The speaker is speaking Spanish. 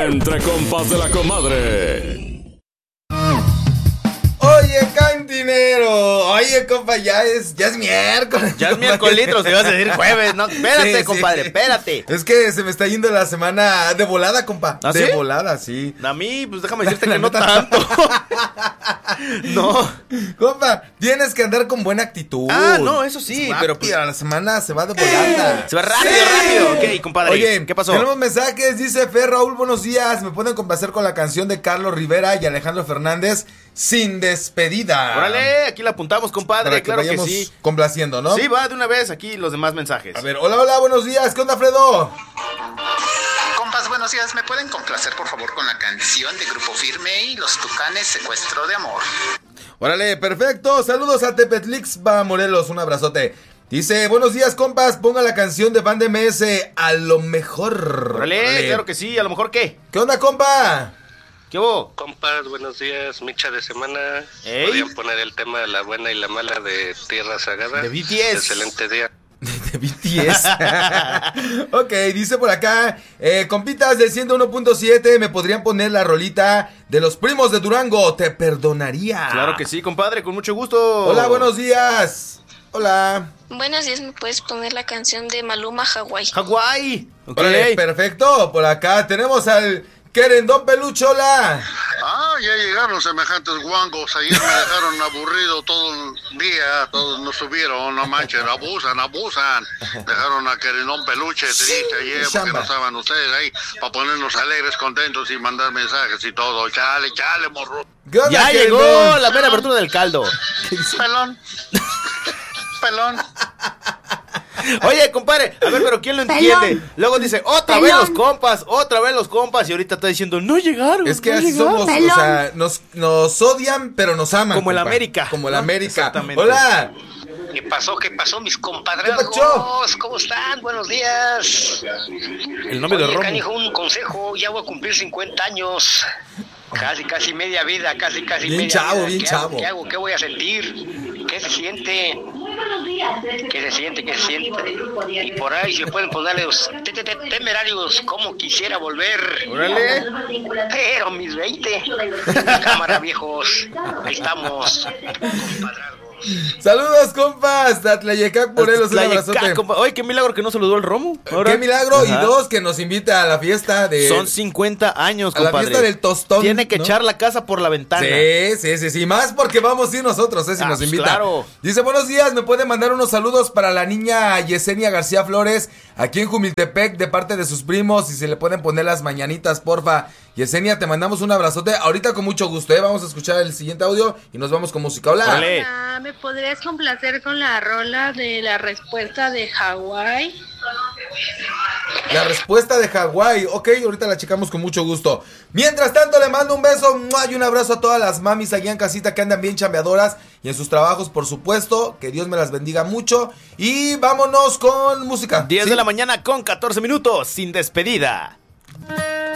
Entre compas de la comadre. Oye, cantinero. Oye, compa, ya es miércoles. Ya es miércoles, se ibas a decir jueves, ¿no? Espérate, Sí, compadre, sí. espérate. Es que se me está yendo la semana de volada, compa. ¿Ah, de sí? volada, sí. A mí, pues déjame decirte que no tanto. No. Compa, tienes que andar con buena actitud. Ah, no, eso sí, Rápido, pero pues la semana se va de volada. se va rápido. Ok, compadre. Oye, ¿qué pasó? tenemos mensajes, dice Fer Raúl, buenos días. Me pueden complacer con la canción de Carlos Rivera y Alejandro Fernández, Sin Despedida. Órale, aquí la apuntamos, compadre, Para que claro que vayamos sí. complaciendo, ¿no? Sí, va de una vez aquí los demás mensajes. A ver, hola, buenos días. ¿Qué onda, Fredo? Compas, buenos días. ¿Me pueden complacer, por favor, con la canción de Grupo Firme y Los Tucanes, Secuestro de Amor? Órale, perfecto. Saludos a Tepetlixpa Morelos, un abrazote. Dice, buenos días, compas. Ponga la canción de Band MS, A lo Mejor. Órale, claro que sí. A lo mejor, ¿qué? ¿Qué onda, compa? ¿Qué hubo? Compas, buenos días, micha de semana. Ey. Podrían poner el tema de la buena y la mala de Tierra Sagrada. De BTS. Excelente día. De BTS. Ok, dice por acá, compitas del 101.7, ¿me podrían poner la rolita de los primos de Durango? Te perdonaría. Claro que sí, compadre, con mucho gusto. Hola, buenos días. Hola. Buenos días, ¿me puedes poner la canción de Maluma, Hawái? Hawái. Ok. Órale, perfecto. Por acá tenemos al Querendón Peluchola. Ah, ya llegaron semejantes guangos. Ayer me dejaron aburrido todo el día. Todos nos subieron, no manches, abusan. Dejaron a Querendón Peluche triste ayer porque no estaban ustedes ahí para ponernos alegres, contentos y mandar mensajes y todo. Chale, morro. Ya llegó la mera apertura del caldo. Pelón. Oye, compadre, a ver, pero ¿quién lo entiende? Luego dice, otra vez los compas, y ahorita está diciendo, no llegaron. Es que no así llegaron. somos, o sea, nos odian, pero nos aman. Como el compa. América. Como el América. Exactamente. Hola. ¿Qué pasó, mis compadres? ¿Qué pacho? ¿Cómo están? Buenos días. El nombre de Oye, Romo. canijo, un consejo. Ya voy a cumplir 50 años. Casi media vida, casi Bien media chavo, vida. bien chavo. ¿Qué hago? ¿Qué voy a sentir? ¿Qué se siente? ¿Qué se siente? Y por ahí se pueden ponerle los temerarios, como quisiera volver. Órale. Pero mis 20. Cámara, viejos. Ahí estamos. Compadrazgos. Saludos, compas. Tatlayecac Morelos, un abrazote. Oye, qué milagro que no saludó el Romo. Ahora. Qué milagro. Ajá. Y dos, que nos invita a la fiesta de... Son 50 años, a la compadre. fiesta del tostón. Tiene que ¿no? echar la casa por la ventana. Sí. Más porque vamos a ir nosotros, si nos pues invita. claro. Dice, buenos días, ¿me puede mandar unos saludos para la niña Yesenia García Flores, aquí en Jumiltepec, de parte de sus primos? Y se le pueden poner las mañanitas, porfa. Yesenia, te mandamos un abrazote. Ahorita con mucho gusto, Vamos a escuchar el siguiente audio y nos vamos con música. Hola. Órale. Hola, ¿me podrías complacer con la rola de la respuesta de Hawái? La respuesta de Hawái. Ok, ahorita la checamos con mucho gusto. Mientras tanto, le mando un beso ¡mua! Y un abrazo a todas las mamis allá en casita que andan bien chambeadoras y en sus trabajos, por supuesto. Que Dios me las bendiga mucho. Y vámonos con música. 10 de la mañana con 14 minutos, sin despedida.